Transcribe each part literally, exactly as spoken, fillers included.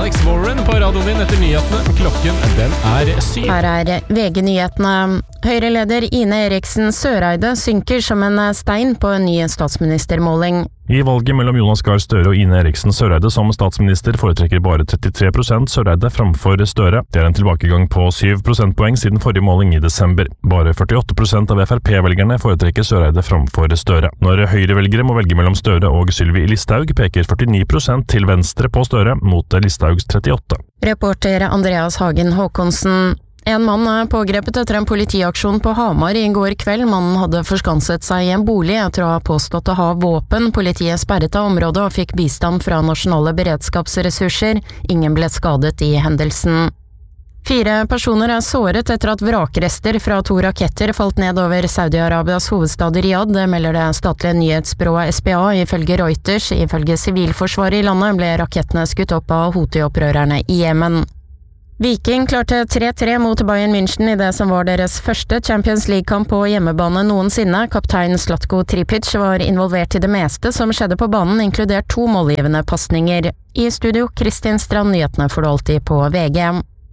Alex Warren på radioen din etter nyhetene. Klokken, den er syv. Her er V G-nyhetene. Høyre-leder Ine Eriksen Søreide synker som en stein på en ny statsministermåling. I valget mellom Jonas Gahr Støre og Ine Eriksen Søreide som statsminister foretrekker bare trettitre prosent Søreide framfor Støre. Det er en tilbakegang på syv prosentpoeng siden forrige måling i desember. Bare førtiåtte prosent av F R P-velgerne foretrekker Søreide framfor Støre. Når Høyre-velgere må velge mellom Støre og Sylvi Listhaug, peker førtini prosent til venstre på Støre mot Listhaugs trettiåtte. Reporter Andreas Hagen Håkonsen. En mann er pågrepet etter en politiaksjon på Hamar i går kveld. Mannen hadde forskanset seg i en bolig etter å ha påstått å ha våpen. Politiet sperret av området og fikk bistand fra nasjonale beredskapsressurser. Ingen ble skadet i hendelsen. Fire personer er såret etter at vrakrester fra to raketter falt ned over Saudi-Arabias hovedstad Riyadh. Det melder det statlige nyhetsbyrået S P A ifølge Reuters. Ifølge sivilforsvaret i landet ble rakettene skutt opp av Houthi-opprørerne i Jemen. Viking klarte tre tre mot Bayern München i det som var deres første Champions League-kamp på hjemmebane noensinne. Kaptein Zlatko Tripic var involvert i det meste som skjedde på banen, inkludert to målgivende pasninger. I studio, Kristin Strand, nyhetene får du alltid på V G.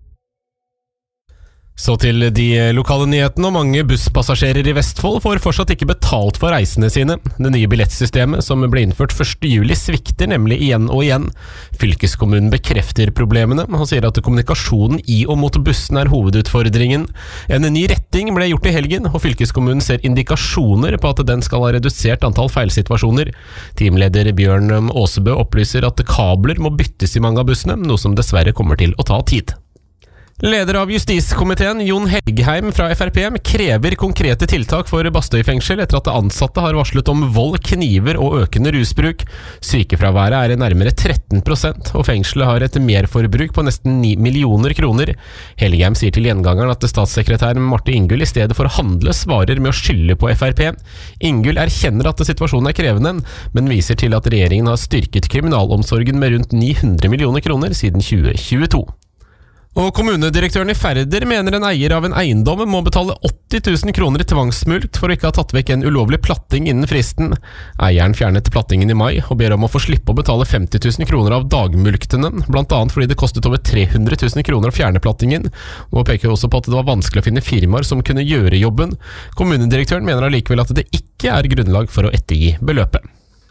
Så til de lokale nyhetene, og mange busspassasjerer i Vestfold får fortsatt ikke betalt for reisene sine. Det nye billettsystemet som ble innført første juli svikter nemlig igjen og igjen. Fylkeskommunen bekrefter problemene og sier at kommunikasjonen i og mot bussen er hovedutfordringen. En ny retting ble gjort i helgen, og fylkeskommunen ser indikasjoner på at den skal ha redusert antall feilsituasjoner. Teamleder Bjørn Åsebø opplyser at kabler må byttes i mange av bussene, noe som dessverre kommer til å ta tid. Leder av justiskomiteen, Jon Helgheim fra F R P, krever konkrete tiltak for Bastøy fengsel etter at ansatte har varslet om vold, kniver og økende rusbruk. Sykefraværet er nærmere tretten prosent, og fengselet har et merforbruk på nesten ni millioner kroner. Helgheim sier til gjengangeren at statssekretær Marte Ingull i stedet for å handle svarer med å skylde på F R P. Ingull erkjenner at situasjonen er krevende, men viser til at regjeringen har styrket kriminalomsorgen med rundt ni hundre millioner kroner siden tjue tjueto. Og kommunedirektøren i Færder mener en eier av en eiendom må betale åtti tusen kroner i tvangsmulkt for å ikke ha tatt vekk en ulovlig platting innen fristen. Eieren fjernet plattingen i mai og ber om å få slippe å betale femti tusen kroner av dagmulktene, blant annet fordi det kostet over tre hundre tusen kroner å fjerne plattingen. Nå peker også på at det var vanskelig å finne firmaer som kunne gjøre jobben. Kommunedirektøren mener allikevel at det ikke er grunnlag for å ettergi beløpet.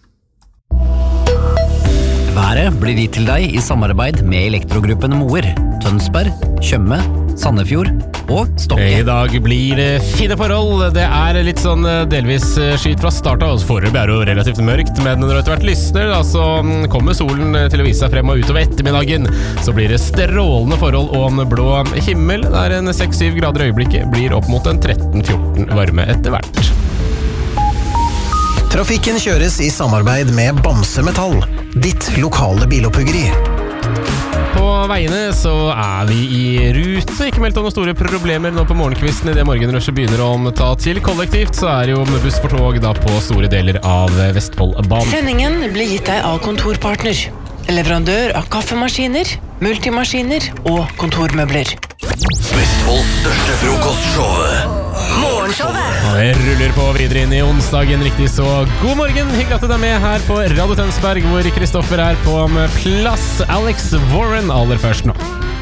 Været blir gitt til deg i samarbeid med Elektrogruppen Moer, Tønsberg, Tjøme, Sandefjord og Stokke. I dag blir det fine forhold. Det er litt sånn delvis skyt fra start av. Foreløpig er det jo relativt mørkt, men når det etter hvert lysner, da, så kommer solen til å vise seg frem, og utover ettermiddagen så blir det strålende forhold og en blå himmel. Det er en seks syv grader øyeblikket, blir opp mot en tretten fjorten varme etter hvert. Trafikken kjøres i samarbeid med Bamse Metall, ditt lokale biloppuggeri. På veiene så er vi i rute. Ikke meldt om noen store problemer nå på morgenkvisten i det morgenrushet begynner å ta til. Kollektivt så er jo buss for tog da på store deler av Vestfoldbanen. Sendingen blir gitt deg av Kontorpartner, leverandør av kaffemaskiner, multimaskiner og kontormøbler. Vestfolds største frokostshow. Morgenshowet. Og det ruller på videre inn i onsdagen, riktig så god morgen. Hyggelig at du er med her på Radio Tønsberg, hvor Kristoffer er på plass. Alex Warren aller først nå.